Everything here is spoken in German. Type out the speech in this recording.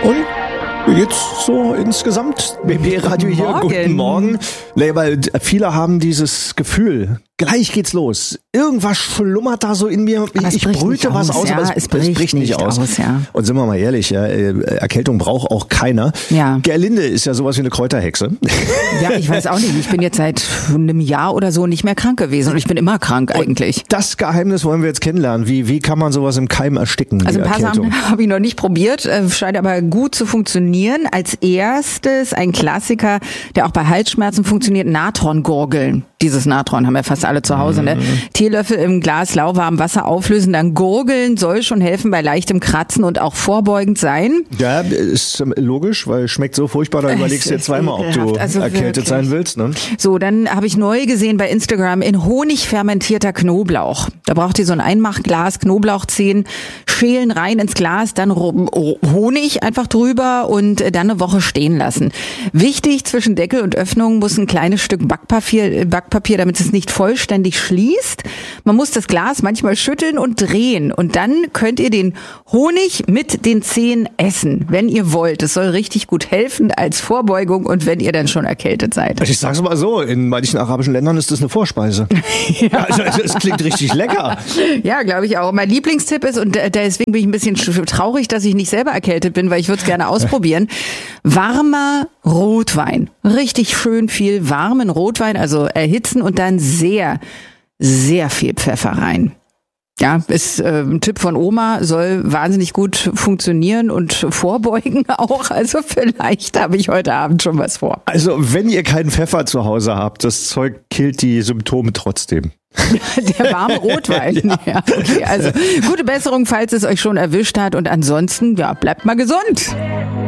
Und wie geht's so insgesamt? BB Radio hier, guten Morgen. Nee, weil viele haben dieses Gefühl, gleich geht's los. Irgendwas schlummert da so in mir. Ich brüte was aus, aber es bricht nicht aus. Ja. Und sind wir mal ehrlich, ja, Erkältung braucht auch keiner. Ja. Gerlinde ist ja sowas wie eine Kräuterhexe. Ja, ich weiß auch nicht. Ich bin jetzt seit einem Jahr oder so nicht mehr krank gewesen und ich bin immer krank eigentlich. Und das Geheimnis wollen wir jetzt kennenlernen. Wie kann man sowas im Keim ersticken? Also ein paar Sachen habe ich noch nicht probiert, scheint aber gut zu funktionieren. Als erstes ein Klassiker, der auch bei Halsschmerzen funktioniert, Natron-Gurgeln. Dieses Natron haben wir fast alle zu Hause. Ne? Teelöffel im Glas lauwarmem Wasser auflösen, dann gurgeln, soll schon helfen bei leichtem Kratzen und auch vorbeugend sein. Ja, ist logisch, weil es schmeckt so furchtbar, da überlegst du dir zweimal, ob du erkältet sein willst. Ne? So, dann habe ich neu gesehen bei Instagram in Honig fermentierter Knoblauch. Da braucht ihr so ein Einmachglas, Knoblauchzehen, schälen rein ins Glas, dann Honig einfach drüber und dann eine Woche stehen lassen. Wichtig, zwischen Deckel und Öffnung muss ein kleines Stück Backpapier, damit es nicht vollständig schließt. Man muss das Glas manchmal schütteln und drehen und dann könnt ihr den Honig mit den Zehen essen, wenn ihr wollt. Es soll richtig gut helfen als Vorbeugung und wenn ihr dann schon erkältet seid. Ich sag's mal so, in manchen arabischen Ländern ist das eine Vorspeise. Ja. Also es klingt richtig lecker. Ja, glaube ich auch. Mein Lieblingstipp ist, und deswegen bin ich ein bisschen traurig, dass ich nicht selber erkältet bin, weil ich würde es gerne ausprobieren, warmer Rotwein. Richtig schön viel warmen Rotwein, also erhitzen und dann sehr, sehr viel Pfeffer rein. Ja, ist ein Tipp von Oma, soll wahnsinnig gut funktionieren und vorbeugen auch. Also vielleicht habe ich heute Abend schon was vor. Also wenn ihr keinen Pfeffer zu Hause habt, das Zeug killt die Symptome trotzdem. Der warme Rotwein. Ja, okay. Also gute Besserung, falls es euch schon erwischt hat. Und ansonsten, ja, bleibt mal gesund.